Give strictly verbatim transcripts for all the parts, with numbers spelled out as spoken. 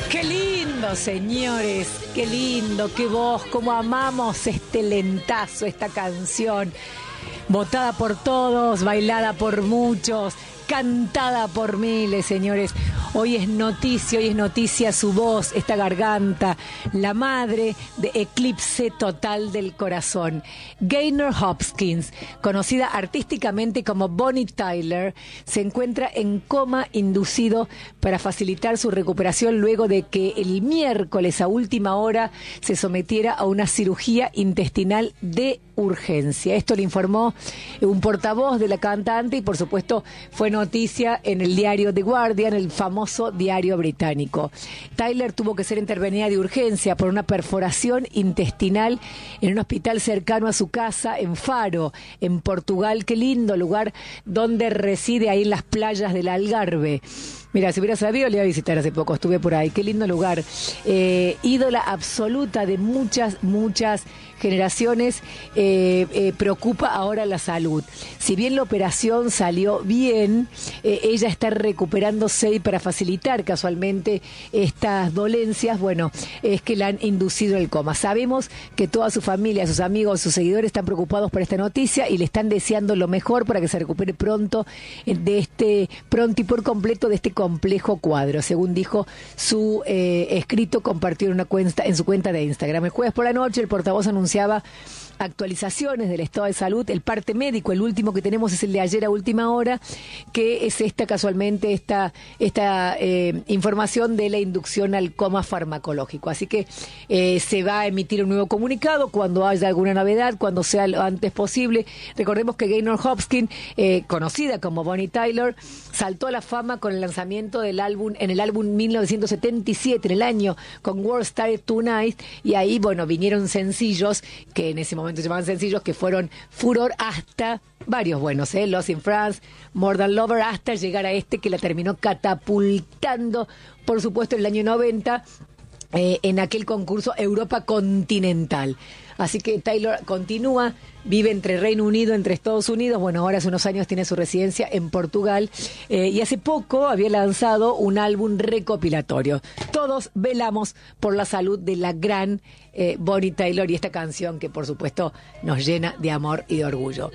Qué lindo, señores, qué lindo, qué voz, cómo amamos este lentazo, esta canción, votada por todos, bailada por muchos, cantada por miles, señores. Hoy es noticia, hoy es noticia su voz, esta garganta, la madre de Eclipse Total del Corazón. Gaynor Hopkins, conocida artísticamente como Bonnie Tyler, se encuentra en coma inducido para facilitar su recuperación luego de que el miércoles a última hora se sometiera a una cirugía intestinal de urgencia. Esto le informó un portavoz de la cantante y por supuesto fue noticia en el diario The Guardian, el famoso diario británico. Tyler tuvo que ser intervenida de urgencia por una perforación intestinal en un hospital cercano a su casa en Faro, en Portugal. Qué lindo lugar donde reside, ahí en las playas del Algarve. Mira, si hubiera sabido, le iba a visitar hace poco, estuve por ahí, qué lindo lugar. Eh, ídola absoluta de muchas, muchas generaciones, eh, eh, preocupa ahora la salud. Si bien la operación salió bien, eh, ella está recuperándose y para facilitar casualmente estas dolencias, bueno, es que la han inducido al coma. Sabemos que toda su familia, sus amigos, sus seguidores están preocupados por esta noticia y le están deseando lo mejor para que se recupere pronto de este, pronto y por completo de este complejo cuadro, según dijo su eh, escrito, compartió en una cuenta en su cuenta de Instagram. El jueves por la noche el portavoz anunciaba actualizaciones del estado de salud. El parte médico, el último que tenemos es el de ayer a última hora, que es esta casualmente esta esta eh, información de la inducción al coma farmacológico. Así que eh, se va a emitir un nuevo comunicado cuando haya alguna novedad, cuando sea lo antes posible. Recordemos que Gaynor Hopkins, eh, conocida como Bonnie Tyler, saltó a la fama con el lanzamiento del álbum en el álbum mil novecientos setenta y siete, en el año, con World Star Tonight, y ahí bueno vinieron sencillos que en ese momento se llamaban sencillos, que fueron furor hasta varios buenos, ¿eh? Lost in France, More Than Lover, hasta llegar a este que la terminó catapultando, por supuesto, en el año noventa, eh, en aquel concurso Europa Continental. Así que Taylor continúa, vive entre Reino Unido, entre Estados Unidos, bueno, ahora hace unos años tiene su residencia en Portugal, eh, y hace poco había lanzado un álbum recopilatorio. Todos velamos por la salud de la gran eh, Bonnie Tyler y esta canción que por supuesto nos llena de amor y de orgullo.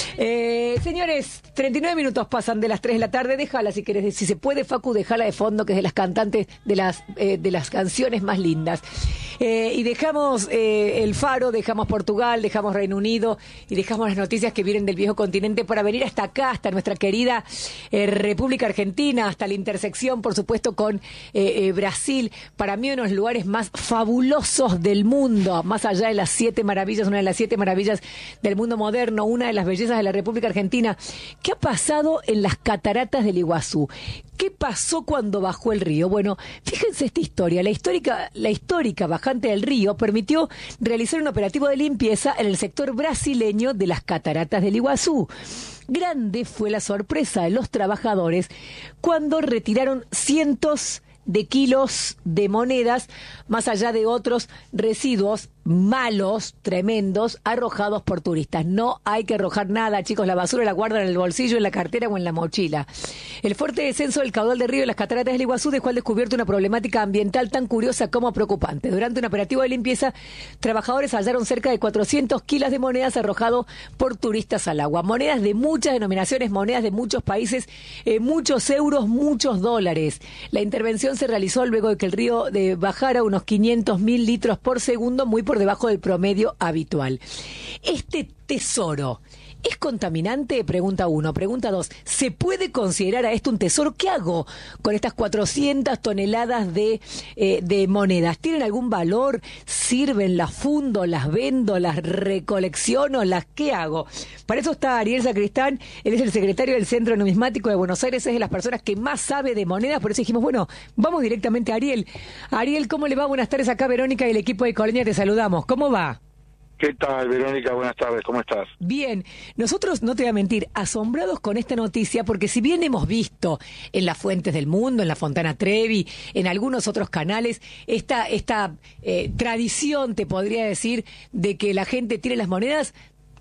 Eh, señores, treinta y nueve minutos pasan de las tres de la tarde, déjala si querés, si se puede, Facu, déjala de fondo, que es de las cantantes, de las, eh, de las canciones más lindas. Eh, y dejamos eh, el Faro, dejamos Portugal, dejamos Reino Unido y dejamos las noticias que vienen del viejo continente para venir hasta acá, hasta nuestra querida eh, República Argentina, hasta la intersección, por supuesto, con eh, eh, Brasil. Para mí uno de los lugares más fabulosos del mundo, más allá de las siete maravillas, una de las siete maravillas del mundo moderno, una de las bellezas de la República Argentina. ¿Qué ha pasado en las cataratas del Iguazú? ¿Qué pasó cuando bajó el río? Bueno, fíjense esta historia. La histórica, la histórica bajante del río permitió realizar un operativo de limpieza en el sector brasileño de las cataratas del Iguazú. Grande fue la sorpresa de los trabajadores cuando retiraron cientos de kilos de monedas, más allá de otros residuos malos, tremendos, arrojados por turistas. No hay que arrojar nada, chicos, la basura la guardan en el bolsillo, en la cartera o en la mochila. El fuerte descenso del caudal del río de las cataratas del Iguazú dejó al descubierto una problemática ambiental tan curiosa como preocupante. Durante un operativo de limpieza, trabajadores hallaron cerca de cuatrocientos kilos de monedas arrojados por turistas al agua. Monedas de muchas denominaciones, monedas de muchos países, eh, muchos euros, muchos dólares. La intervención se realizó luego de que el río de bajara unos quinientos mil litros por segundo, muy por debajo del promedio habitual. Este tesoro ¿es contaminante? Pregunta uno. Pregunta dos. ¿Se puede considerar a esto un tesoro? ¿Qué hago con estas cuatrocientas toneladas de, eh, de monedas? ¿Tienen algún valor? ¿Sirven? ¿Las fundo? ¿Las vendo? ¿Las recolecciono? ¿Las qué hago? Para eso está Ariel Sacristán. Él es el secretario del Centro Numismático de Buenos Aires. Es de las personas que más sabe de monedas. Por eso dijimos, bueno, vamos directamente a Ariel. Ariel, ¿cómo le va? Buenas tardes. Acá Verónica y el equipo de Colonia te saludamos. ¿Cómo va? ¿Qué tal, Verónica? Buenas tardes, ¿cómo estás? Bien, nosotros, no te voy a mentir, asombrados con esta noticia, porque si bien hemos visto en las Fuentes del Mundo, en la Fontana Trevi, en algunos otros canales, esta, esta eh, tradición, te podría decir, de que la gente tire las monedas,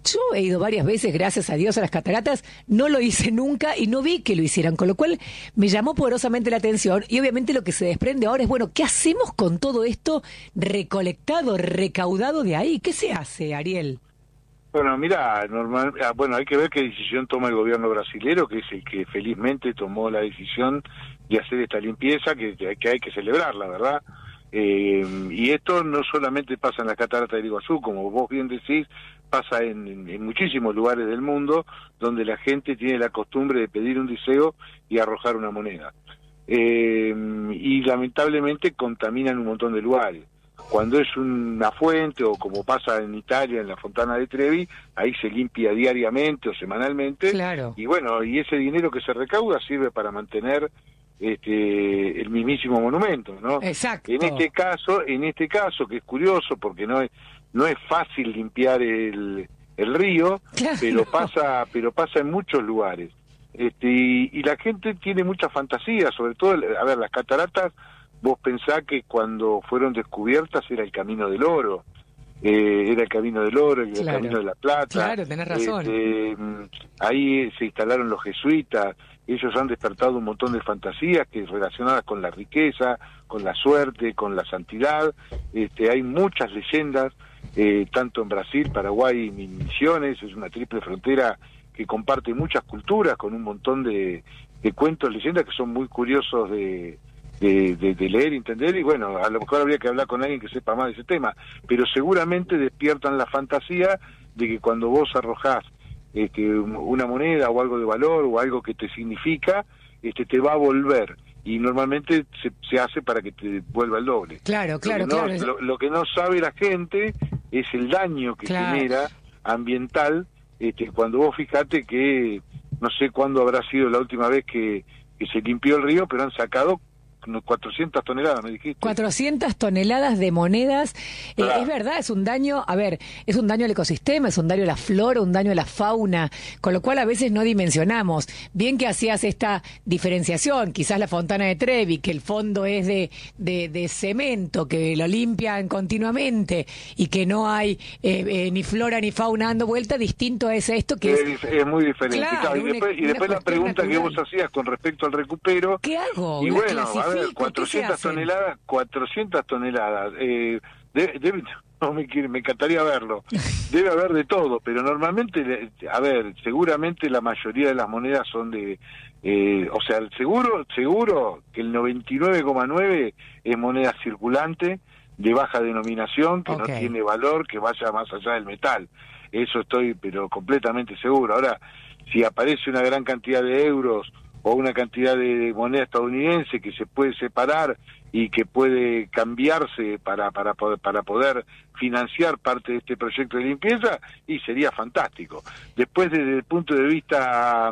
Yo he ido varias veces, gracias a Dios, a las cataratas, no lo hice nunca y no vi que lo hicieran, con lo cual me llamó poderosamente la atención y obviamente lo que se desprende ahora es, bueno, ¿qué hacemos con todo esto recolectado, recaudado de ahí? ¿Qué se hace, Ariel? Bueno, mira, normal, bueno, hay que ver qué decisión toma el gobierno brasilero, que es el que felizmente tomó la decisión de hacer esta limpieza, que, que hay que celebrarla, ¿verdad? Eh, y esto no solamente pasa en las cataratas del Iguazú, como vos bien decís, pasa en, en, en muchísimos lugares del mundo donde la gente tiene la costumbre de pedir un deseo y arrojar una moneda. Eh, y lamentablemente contaminan un montón de lugares. Cuando es una fuente, o como pasa en Italia, en la Fontana de Trevi, ahí se limpia diariamente o semanalmente. Claro. Y bueno, y ese dinero que se recauda sirve para mantener este el mismísimo monumento, ¿no? Exacto. En este caso, en este caso, que es curioso porque no es no es fácil limpiar el, el río, claro. pero pasa pero pasa en muchos lugares. Este y, y la gente tiene mucha fantasía, sobre todo, a ver, las cataratas, vos pensás que cuando fueron descubiertas era el Camino del Oro, eh, era el Camino del Oro, el claro. Camino de la Plata. Claro, tenés razón. Este, ahí se instalaron los jesuitas, ellos han despertado un montón de fantasías que relacionadas con la riqueza, con la suerte, con la santidad. Este, hay muchas leyendas, eh, tanto en Brasil, Paraguay y Misiones, es una triple frontera que comparte muchas culturas, con un montón de, de cuentos, leyendas que son muy curiosos de, de, de, de leer, entender, y bueno, a lo mejor habría que hablar con alguien que sepa más de ese tema, pero seguramente despiertan la fantasía de que cuando vos arrojás este, una moneda o algo de valor o algo que te significa, este, te va a volver, y normalmente se, se hace para que te vuelva el doble. Claro, claro, lo que no, claro. Lo, lo que no sabe la gente es el daño que claro. genera ambiental, este, cuando vos fijate que no sé cuándo habrá sido la última vez que, que se limpió el río, pero han sacado cuatrocientas toneladas, me dijiste. cuatrocientas toneladas de monedas. Claro. Eh, es verdad, es un daño, a ver, es un daño al ecosistema, es un daño a la flora, un daño a la fauna, con lo cual a veces no dimensionamos. Bien que hacías esta diferenciación, quizás la Fontana de Trevi, que el fondo es de, de, de cemento, que lo limpian continuamente y que no hay eh, eh, ni flora ni fauna dando vuelta, distinto es esto que es... Es, es muy diferente. Claro, claro, y después, y después la pregunta natural. que vos hacías con respecto al recupero... ¿Qué hago? Y bueno, a ver, cuatrocientas toneladas, cuatrocientas toneladas, eh, debe, debe, no me, quiere, me encantaría verlo, debe haber de todo, pero normalmente, a ver, seguramente la mayoría de las monedas son de, eh, o sea, seguro, seguro que el noventa y nueve coma nueve es moneda circulante, de baja denominación, que okay. no tiene valor, que vaya más allá del metal, eso estoy, pero completamente seguro. Ahora, si aparece una gran cantidad de euros, o una cantidad de moneda estadounidense que se puede separar y que puede cambiarse para para poder, para poder financiar parte de este proyecto de limpieza, y sería fantástico. Después, desde el punto de vista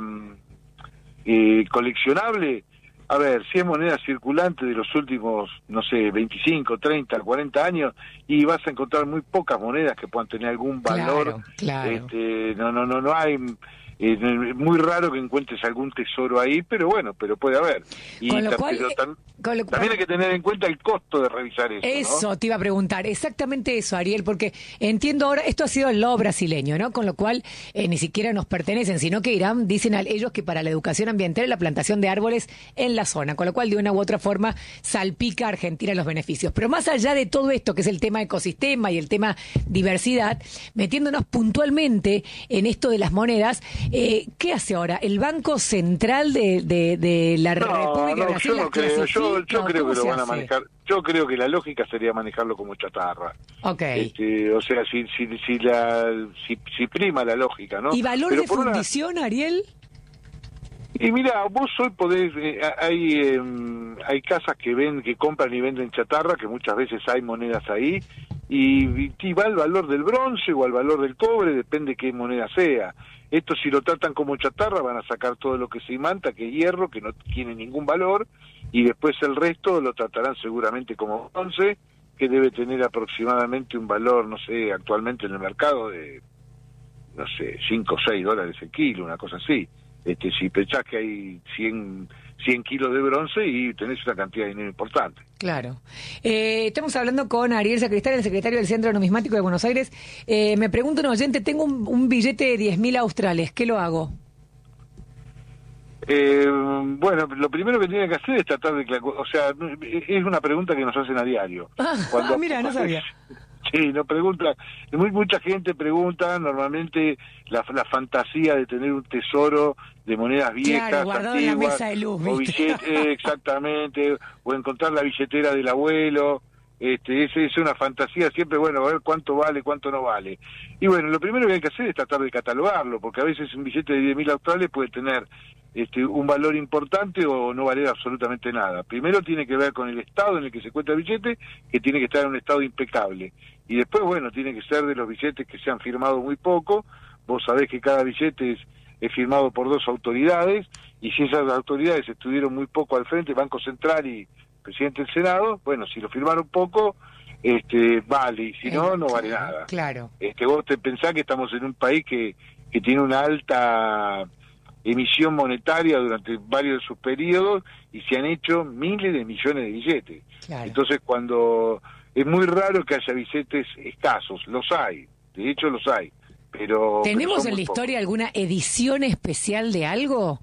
eh, coleccionable, a ver, si es moneda circulante de los últimos, no sé, veinticinco, treinta, cuarenta años, y vas a encontrar muy pocas monedas que puedan tener algún valor. Claro, claro. Este, no, no, no, no hay... Es muy raro que encuentres algún tesoro ahí, pero bueno, pero puede haber. Y con lo ta, cual, pero tam, con lo, también hay que tener en cuenta el costo de revisar eso. Eso, ¿no? Te iba a preguntar, exactamente eso, Ariel, porque entiendo ahora, esto ha sido el lo brasileño, ¿no? Con lo cual eh, ni siquiera nos pertenecen, sino que irán, dicen a ellos que para la educación ambiental y la plantación de árboles en la zona, con lo cual de una u otra forma salpica a Argentina los beneficios. Pero más allá de todo esto, que es el tema ecosistema y el tema diversidad, metiéndonos puntualmente en esto de las monedas, eh, ¿qué hace ahora? ¿El Banco Central de, de, de la no, República no, de Brasil yo no las creo, yo, yo no, creo que lo van hace? a manejar. Yo creo que la lógica sería manejarlo como chatarra. Okay. Este, o sea, si si si la si, si prima la lógica, ¿no? ¿Y valor Pero de fundición, una... Ariel? Y mira, vos hoy podés, eh, hay eh, hay casas que ven, que compran y venden chatarra, que muchas veces hay monedas ahí, y, y va al valor del bronce o al valor del cobre, depende qué moneda sea. Esto, si lo tratan como chatarra, van a sacar todo lo que se imanta, que es hierro, que no tiene ningún valor, y después el resto lo tratarán seguramente como bronce, que debe tener aproximadamente un valor, no sé, actualmente en el mercado de, no sé, cinco o seis dólares el kilo, una cosa así. Este, si pensás que hay cien, cien kilos de bronce y tenés una cantidad de dinero importante. Claro. Eh, estamos hablando con Ariel Sacristán, el secretario del Centro Numismático de Buenos Aires. Eh, me pregunta un oyente, tengo un, un billete de diez mil australes, ¿qué lo hago? Eh, bueno, lo primero que tiene que hacer es tratar de... O sea, es una pregunta que nos hacen a diario. Ah, Cuando, mira, no sabía. Sí, nos pregunta, muy, mucha gente pregunta normalmente la, la fantasía de tener un tesoro de monedas viejas, claro, guardado antiguas, en la mesa de luz, o billete, exactamente, o encontrar la billetera del abuelo. Este, es, es una fantasía siempre, bueno, a ver cuánto vale, cuánto no vale. Y bueno, lo primero que hay que hacer es tratar de catalogarlo, porque a veces un billete de diez mil australes puede tener este, un valor importante o no valer absolutamente nada. Primero tiene que ver con el estado en el que se encuentra el billete, que tiene que estar en un estado impecable. Y después, bueno, tiene que ser de los billetes que se han firmado muy poco. Vos sabés que cada billete es, es firmado por dos autoridades, y si esas autoridades estuvieron muy poco al frente, Banco Central y presidente del Senado, bueno, si lo firmaron poco, este, vale, y si no, no vale nada. Claro. Este, vos te pensás que estamos en un país que, que tiene una alta emisión monetaria durante varios de sus periodos, y se han hecho miles de millones de billetes. Claro. Entonces, cuando... Es muy raro que haya billetes escasos, los hay, de hecho los hay, pero... ¿Tenemos pero en la historia pocos. alguna edición especial de algo?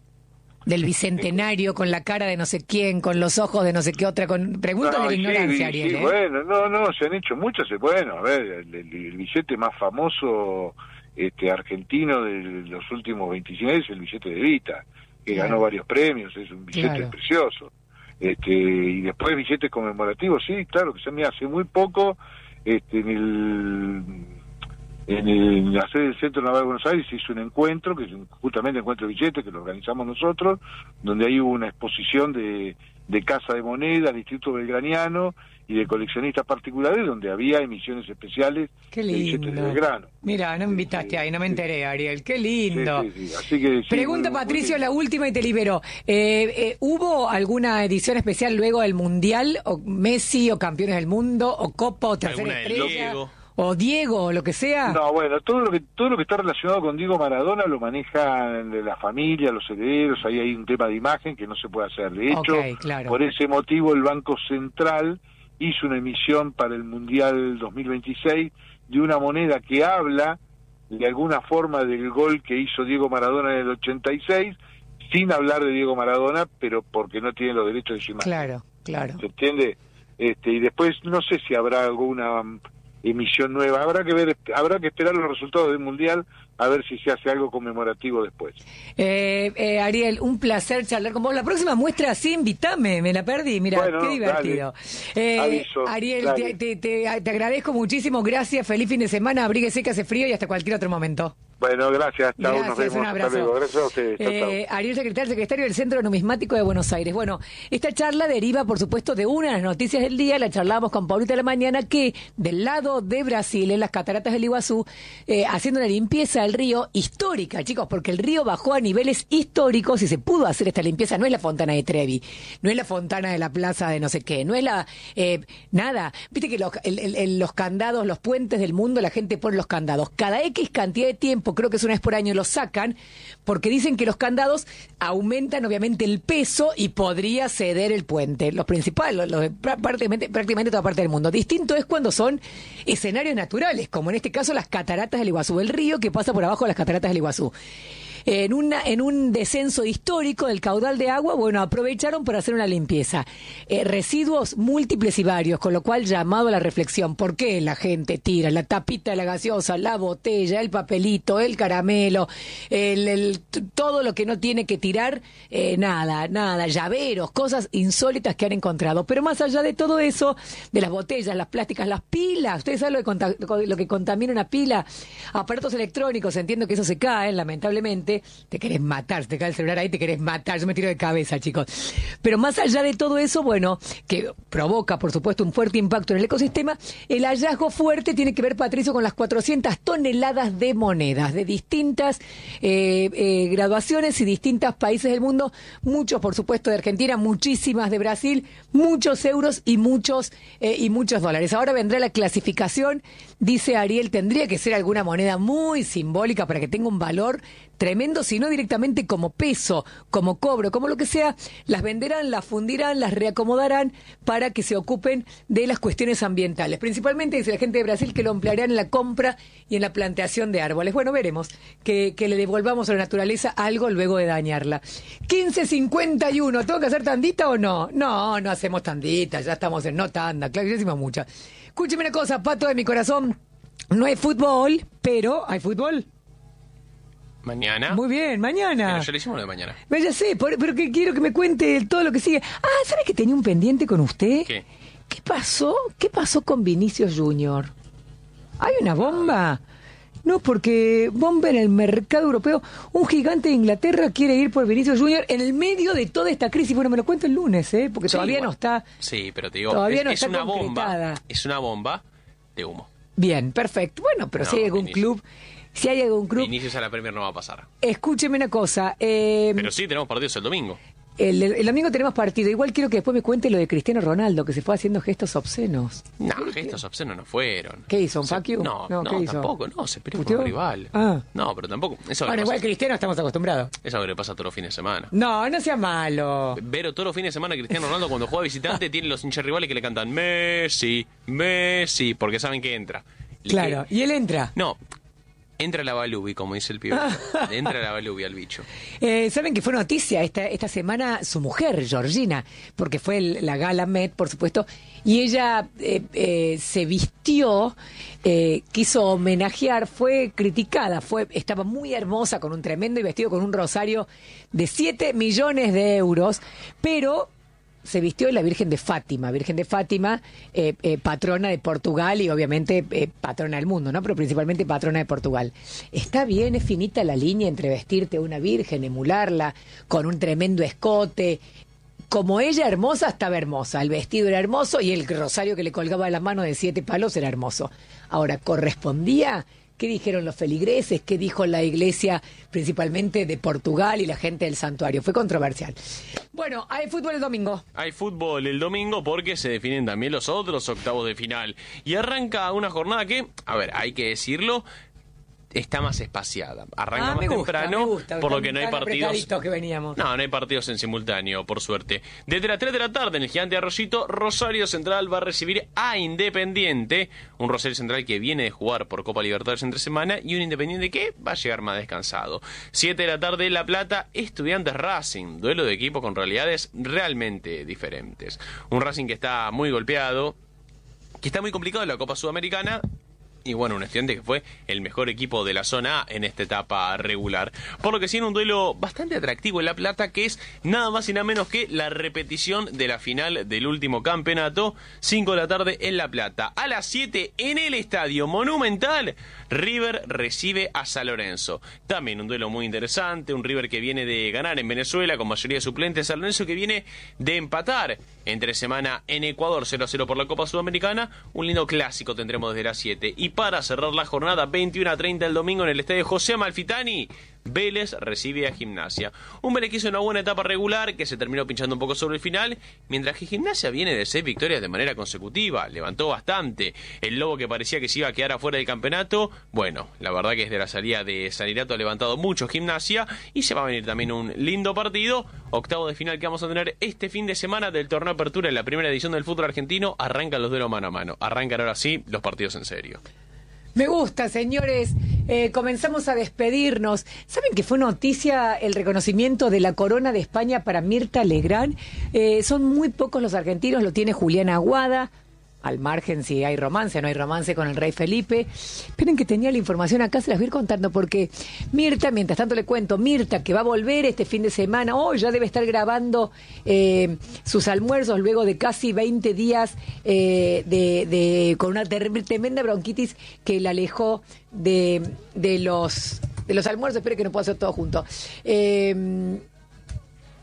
Del Bicentenario, con la cara de no sé quién, con los ojos de no sé qué otra, con pregúntale no, la ignorancia, sí, Ariel. Sí, ¿eh? bueno, no, no, se han hecho muchos, bueno, a ver, el, el, el billete más famoso este argentino de los últimos veinticinco años es el billete de Evita, que claro. ganó varios premios, es un billete claro. precioso. Este, y después billetes conmemorativos, sí, claro, que se me hace muy poco, este, en el, en, el, en la sede del Centro Naval de Buenos Aires se hizo un encuentro, que es justamente encuentro de billetes, que lo organizamos nosotros, donde hay una exposición de, de Casa de Moneda, del Instituto Belgraniano y de coleccionistas particulares, donde había emisiones especiales Qué de billetes de Belgrano. Mira, no me invitaste sí, ahí, no me enteré, Ariel. Qué lindo. Sí, sí, sí. Así que, sí, Pregunta muy, Patricio, muy la última y te libero. Eh, eh, ¿Hubo alguna edición especial luego del Mundial, o Messi, o Campeones del Mundo, o Copa, o Tercera Estrella? Diego. O Diego, o lo que sea. No, bueno, todo lo que todo lo que está relacionado con Diego Maradona lo manejan la familia, los herederos, ahí hay un tema de imagen que no se puede hacer. De hecho, okay, claro. por ese motivo el Banco Central hizo una emisión para el Mundial dos mil veintiséis de una moneda que habla de alguna forma del gol que hizo Diego Maradona en el ochenta y seis, sin hablar de Diego Maradona, pero porque no tiene los derechos de su imagen. Claro, claro. ¿Se entiende? Este, y después no sé si habrá alguna emisión nueva, habrá que ver, habrá que esperar los resultados del Mundial a ver si se hace algo conmemorativo después. Eh, eh, Ariel, un placer charlar con vos. La próxima muestra, sí, invítame, me la perdí, mira, bueno, qué divertido. Eh, Aviso, Ariel, te, te, te, te agradezco muchísimo, gracias, feliz fin de semana, abríguese que hace frío y hasta cualquier otro momento. Bueno, gracias, chao, gracias, nos vemos, un abrazo. Hasta luego. Gracias a ustedes. Chau, chau. Eh, Ariel Secretario, secretario del Centro Numismático de Buenos Aires. Bueno, esta charla deriva, por supuesto, de una de las noticias del día. La charlamos con Paulita de la Mañana, que del lado de Brasil, en las cataratas del Iguazú, eh, haciendo una limpieza del río histórica, chicos, porque el río bajó a niveles históricos y se pudo hacer esta limpieza. No es la Fontana de Trevi, no es la Fontana de la Plaza de no sé qué, no es la... Eh, nada. Viste que los, el, el, los candados, los puentes del mundo, la gente pone los candados. Cada X cantidad de tiempo, creo que es una vez por año, los sacan, porque dicen que los candados aumentan obviamente el peso y podría ceder el puente. Los principales, los, los de prácticamente, prácticamente toda parte del mundo. Distinto es cuando son escenarios naturales, como en este caso las cataratas del Iguazú, el río que pasa por abajo de las cataratas del Iguazú. En, una, en un descenso histórico del caudal de agua, bueno, aprovecharon para hacer una limpieza. Eh, residuos múltiples y varios, con lo cual llamado a la reflexión. ¿Por qué la gente tira la tapita de la gaseosa, la botella, el papelito, el caramelo, el, el, todo lo que no tiene que tirar? Eh, nada, nada, llaveros, cosas insólitas que han encontrado. Pero más allá de todo eso, de las botellas, las plásticas, las pilas, ustedes saben lo que, conta- lo que contamina una pila, aparatos electrónicos, entiendo que eso se cae, lamentablemente. Te querés matar, te cae el celular ahí, te querés matar, yo me tiro de cabeza, chicos. Pero más allá de todo eso, bueno, que provoca, por supuesto, un fuerte impacto en el ecosistema, el hallazgo fuerte tiene que ver, Patricio, con las cuatrocientas toneladas de monedas de distintas eh, eh, graduaciones y distintos países del mundo, muchos, por supuesto, de Argentina, muchísimas de Brasil, muchos euros y muchos eh, y muchos dólares. Ahora vendrá la clasificación, dice Ariel, tendría que ser alguna moneda muy simbólica para que tenga un valor tremendo, sino directamente como peso, como cobro, como lo que sea, las venderán, las fundirán, las reacomodarán para que se ocupen de las cuestiones ambientales. Principalmente dice la gente de Brasil que lo emplearán en la compra y en la plantación de árboles. Bueno, veremos que, que le devolvamos a la naturaleza algo luego de dañarla. quince cincuenta y uno, ¿tengo que hacer tandita o no? No, no hacemos tandita, ya estamos en no tanda, claro, ya hicimos mucha. Escúcheme una cosa, pato de mi corazón, no hay fútbol, pero hay fútbol. Mañana. Muy bien, mañana. Pero ya lo hicimos lo de mañana. Ya sé, por, pero que quiero que me cuente todo lo que sigue. Ah, ¿sabe que tenía un pendiente con usted? ¿Qué? ¿Qué pasó? ¿Qué pasó con Vinicius Junior? ¿Hay una bomba? No, porque bomba en el mercado europeo. Un gigante de Inglaterra quiere ir por Vinicius Junior en el medio de toda esta crisis. Bueno, me lo cuento el lunes, ¿eh? Porque Sí, todavía igual. no está. Sí, pero te digo, Todavía es, no es está una concretada. bomba. Es una bomba de humo. Bien, perfecto. Bueno, pero No, si hay algún Vinicius. club, si hay algún club, Vinicius a la Premier no va a pasar. escúcheme una cosa. Eh, Pero sí, tenemos partidos el domingo. el, el domingo tenemos partido. Igual quiero que después me cuente lo de Cristiano Ronaldo, que se fue haciendo gestos obscenos. No, gestos obscenos no fueron. ¿Qué hizo, un Se- fuck you? No, No, no, ¿qué hizo? tampoco, no, se peleó con ¿Puteó? un rival. Ah. No, pero tampoco. Eso Bueno, le igual pasa, Cristiano estamos acostumbrados. eso que le pasa todos los fines de semana. No, no sea malo. Vero, todos los fines de semana Cristiano Ronaldo cuando juega visitante tiene los hinchas rivales que le cantan Messi, Messi, porque saben que entra. Le Claro, que- y él entra. No, entra la Balubi, como dice el pibe. Entra la Balubi al bicho. Eh, ¿Saben que fue noticia esta, esta semana su mujer, Georgina? Porque fue el- la gala Met, por supuesto, y ella eh, eh, se vistió, eh, quiso homenajear, fue criticada, fue estaba muy hermosa, con un tremendo y vestido con un rosario de siete millones de euros, pero se vistió de la Virgen de Fátima, Virgen de Fátima, eh, eh, patrona de Portugal y obviamente eh, patrona del mundo, ¿no? Pero principalmente patrona de Portugal. Está bien, es finita la línea entre vestirte una virgen, emularla, con un tremendo escote. Como ella hermosa, estaba hermosa. El vestido era hermoso y el rosario que le colgaba de las manos de siete palos era hermoso. Ahora, ¿correspondía? ¿Qué dijeron los feligreses? ¿Qué dijo la iglesia, principalmente de Portugal y la gente del santuario? Fue controversial. Bueno, hay fútbol el domingo. Hay fútbol el domingo porque se definen también los otros octavos de final. Y arranca una jornada que, a ver, hay que decirlo, está más espaciada. Arranca Ah, más me gusta, temprano, me gusta. por lo Tan- que no hay tan partidos. apretaditos que veníamos. No, no hay partidos en simultáneo, por suerte. Desde las tres de la tarde en el Gigante Arroyito, Rosario Central va a recibir a Independiente. Un Rosario Central que viene de jugar por Copa Libertadores entre semana y un Independiente que va a llegar más descansado. siete de la tarde en La Plata, Estudiantes Racing. Duelo de equipo con realidades realmente diferentes. Un Racing que está muy golpeado, que está muy complicado en la Copa Sudamericana. Y bueno, un Estudiante que fue el mejor equipo de la zona A en esta etapa regular. Por lo que sí, en un duelo bastante atractivo en La Plata, que es nada más y nada menos que la repetición de la final del último campeonato. cinco de la tarde en La Plata. A las siete en el Estadio Monumental, River recibe a San Lorenzo. También un duelo muy interesante, un River que viene de ganar en Venezuela con mayoría de suplentes. San Lorenzo que viene de empatar entre semana en Ecuador cero a cero por la Copa Sudamericana. Un lindo clásico tendremos desde las siete. Y para cerrar la jornada, veintiuno a treinta el domingo en el estadio José Amalfitani, Vélez recibe a Gimnasia. Un Vélez que hizo una buena etapa regular, que se terminó pinchando un poco sobre el final, mientras que Gimnasia viene de seis victorias de manera consecutiva, levantó bastante. El Lobo que parecía que se iba a quedar afuera del campeonato, bueno, la verdad que desde la salida de Sanirato ha levantado mucho Gimnasia, y se va a venir también un lindo partido, octavo de final que vamos a tener este fin de semana del torneo Apertura en la primera edición del fútbol argentino. Arrancan los duelos mano a mano, arrancan ahora sí los partidos en serio. Me gusta, señores. Eh, comenzamos a despedirnos. ¿Saben que fue noticia el reconocimiento de la corona de España para Mirta Legrand? Eh, son muy pocos los argentinos, lo tiene Julián Aguada. Al margen si hay romance, no hay romance con el rey Felipe. Esperen que tenía la información acá, se las voy a ir contando porque Mirta, mientras tanto le cuento, Mirta que va a volver este fin de semana, hoy oh, ya debe estar grabando eh, sus almuerzos luego de casi veinte días eh, de, de con una ter- tremenda bronquitis que la alejó de, de los de los almuerzos. Espero que no pueda hacer todo junto. Eh,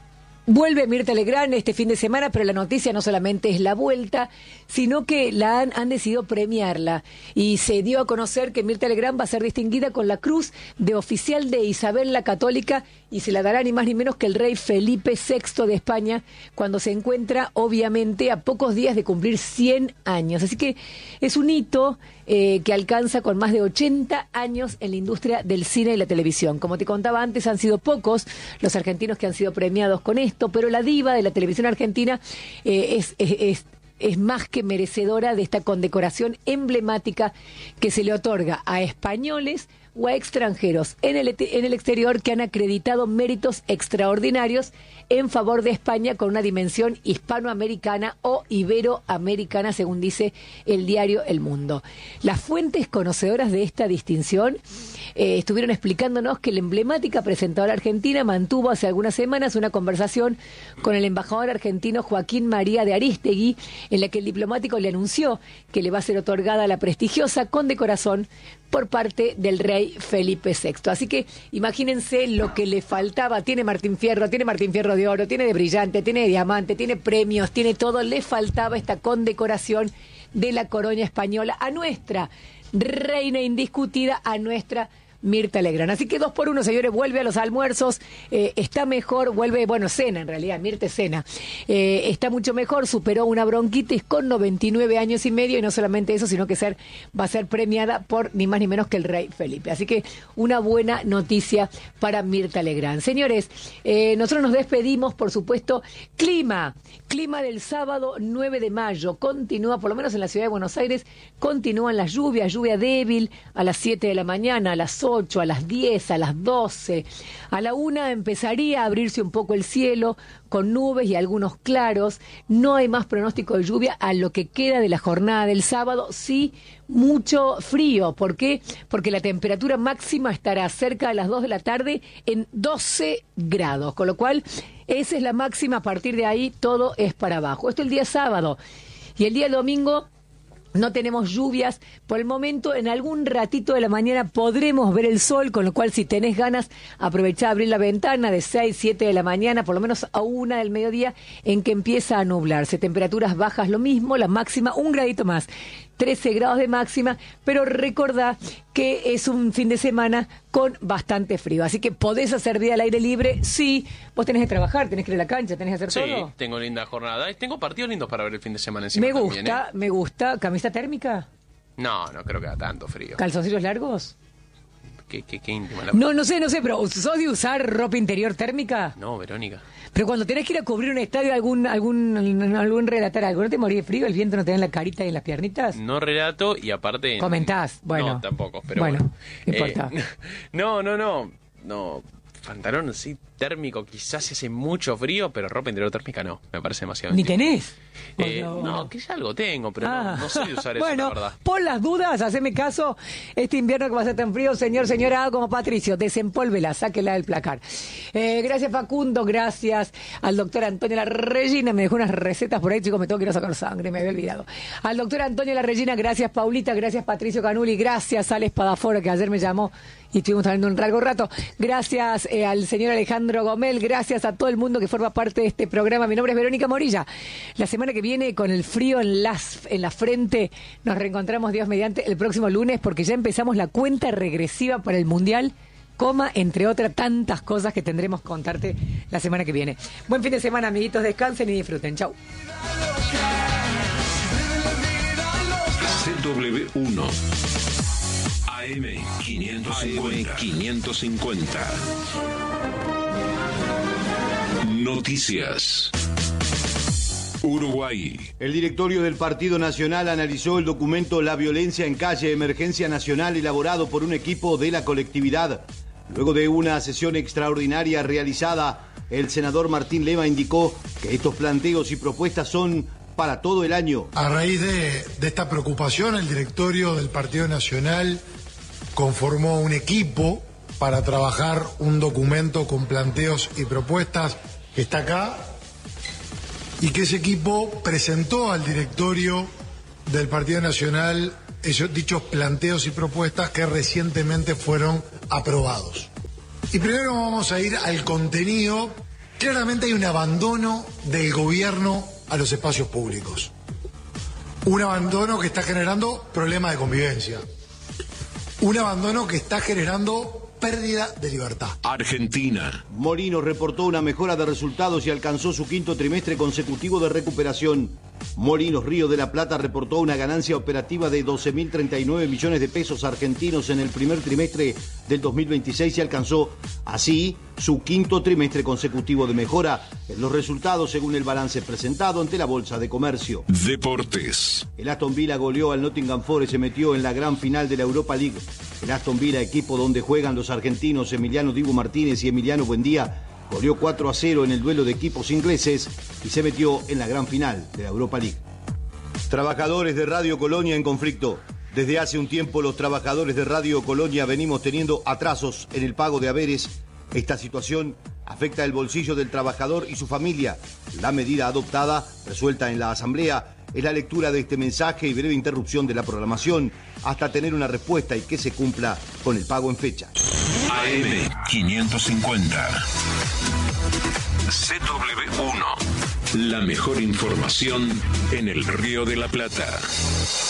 Vuelve Mirta Legrand este fin de semana, pero la noticia no solamente es la vuelta, sino que la han, han decidido premiarla. Y se dio a conocer que Mirta Legrand va a ser distinguida con la Cruz de Oficial de Isabel la Católica y se la dará ni más ni menos que el rey Felipe sexto de España, cuando se encuentra, obviamente, a pocos días de cumplir cien años. Así que es un hito eh, que alcanza con más de ochenta años en la industria del cine y la televisión. Como te contaba antes, han sido pocos los argentinos que han sido premiados con esto, pero la diva de la televisión argentina eh, es, es, es, es más que merecedora de esta condecoración emblemática que se le otorga a españoles o a extranjeros en el, en el exterior que han acreditado méritos extraordinarios en favor de España con una dimensión hispanoamericana o iberoamericana, según dice el diario El Mundo. Las fuentes conocedoras de esta distinción eh, estuvieron explicándonos que la emblemática presentadora argentina mantuvo hace algunas semanas una conversación con el embajador argentino Joaquín María de Aristegui, en la que el diplomático le anunció que le va a ser otorgada la prestigiosa condecoración por parte del rey Felipe sexto. Así que imagínense lo que le faltaba. Tiene Martín Fierro, tiene Martín Fierro de oro, tiene de brillante, tiene de diamante, tiene premios, tiene todo. Le faltaba esta condecoración de la corona española a nuestra reina indiscutida, a nuestra Mirta Legrand. Así que dos por uno, señores, vuelve a los almuerzos, eh, está mejor, vuelve, bueno, cena en realidad, Mirta cena, eh, está mucho mejor, superó una bronquitis con noventa y nueve años y medio, y no solamente eso, sino que ser, va a ser premiada por ni más ni menos que el rey Felipe. Así que una buena noticia para Mirta Legrand. Señores, eh, nosotros nos despedimos, por supuesto. Clima, clima del sábado nueve de mayo, continúa, por lo menos en la ciudad de Buenos Aires, continúan las lluvias, lluvia débil a las siete de la mañana, a las ocho, a las diez, a las doce, a la una empezaría a abrirse un poco el cielo con nubes y algunos claros. No hay más pronóstico de lluvia a lo que queda de la jornada del sábado. Sí, mucho frío. ¿Por qué? Porque la temperatura máxima estará cerca de las dos de la tarde en doce grados, con lo cual esa es la máxima. A partir de ahí todo es para abajo. Esto el día sábado. Y el día domingo no tenemos lluvias. Por el momento, en algún ratito de la mañana podremos ver el sol, con lo cual si tenés ganas, aprovechá a abrir la ventana de seis, siete de la mañana, por lo menos a una del mediodía, en que empieza a nublarse. Temperaturas bajas lo mismo, la máxima un gradito más, trece grados de máxima, pero recordá que es un fin de semana con bastante frío. Así que podés hacer día al aire libre. Sí, vos tenés que trabajar, tenés que ir a la cancha, tenés que hacer sí, todo. Sí, tengo linda jornada. Y tengo partidos lindos para ver el fin de semana encima. Me gusta, también, ¿eh? me gusta. ¿Camisa térmica? No, no creo que haga tanto frío. ¿Calzoncillos largos? Qué, qué, qué íntima la... No, no sé, no sé, pero ¿sos de usar ropa interior térmica? No, Verónica. Pero cuando tenés que ir a cubrir un estadio, algún algún algún relatar algo, ¿no te morís de frío? ¿El viento no te da en la carita y en las piernitas? No relato y aparte... Comentás, bueno. No, tampoco, pero bueno. bueno. No importa. Eh, no, no, no, no... Pantalón sí térmico, quizás si hace mucho frío, pero ropa interior térmica no, me parece demasiado. ¿Ni tenés? Eh, no, no, quizás algo tengo, pero ah. no, no soy de usar eso, bueno, la verdad. Por las dudas, haceme caso, este invierno que va a ser tan frío, señor, señora, como Patricio, desempólvela, sáquela del placar. Eh, gracias Facundo, gracias al doctor Antonio La Regina, me dejó unas recetas por ahí, chicos, me tengo que ir a sacar sangre, me había olvidado. Al doctor Antonio La Regina, gracias Paulita, gracias Patricio Canuli, gracias al Espadafora, que ayer me llamó y estuvimos hablando un largo rato. Gracias eh, al señor Alejandro Gomel, gracias a todo el mundo que forma parte de este programa. Mi nombre es Verónica Morilla. La semana que viene, con el frío en, las, en la frente, nos reencontramos, Dios mediante, el próximo lunes, porque ya empezamos la cuenta regresiva para el Mundial, coma, entre otras tantas cosas que tendremos que contarte la semana que viene. Buen fin de semana, amiguitos, descansen y disfruten. Chau. C W uno A M quinientos cincuenta. Noticias. Uruguay. El directorio del Partido Nacional analizó el documento La violencia en calle, emergencia nacional, elaborado por un equipo de la colectividad. Luego de una sesión extraordinaria realizada, el senador Martín Lema indicó que estos planteos y propuestas son para todo el año. A raíz de, de esta preocupación, el directorio del Partido Nacional conformó un equipo para trabajar un documento con planteos y propuestas que está acá, y que ese equipo presentó al directorio del Partido Nacional esos dichos planteos y propuestas que recientemente fueron aprobados. Y primero vamos a ir al contenido, Claramente hay un abandono del gobierno a los espacios públicos. Un abandono que está generando problemas de convivencia. Un abandono que está generando pérdida de libertad. Argentina. Molinos reportó una mejora de resultados y alcanzó su quinto trimestre consecutivo de recuperación. Molinos Río de la Plata reportó una ganancia operativa de doce mil treinta y nueve millones de pesos argentinos en el primer trimestre del dos mil veintiséis y alcanzó así su quinto trimestre consecutivo de mejora en los resultados según el balance presentado ante la Bolsa de Comercio. Deportes. El Aston Villa goleó al Nottingham Forest y se metió en la gran final de la Europa League. El Aston Villa, equipo donde juegan los argentinos Emiliano Dibu Martínez y Emiliano Buendía, goleó cuatro a cero en el duelo de equipos ingleses y se metió en la gran final de la Europa League. Trabajadores de Radio Colonia en conflicto. Desde hace un tiempo los trabajadores de Radio Colonia venimos teniendo atrasos en el pago de haberes. Esta situación afecta el bolsillo del trabajador y su familia. La medida adoptada, resuelta en la Asamblea, es la lectura de este mensaje y breve interrupción de la programación hasta tener una respuesta y que se cumpla con el pago en fecha. A M quinientos cincuenta. C W uno. La mejor información en el Río de la Plata.